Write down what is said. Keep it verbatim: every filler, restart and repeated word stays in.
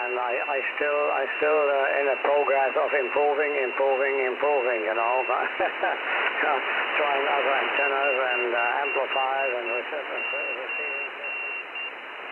and I, I still, I still uh, in a progress of improving, improving, improving. You know, trying other antennas and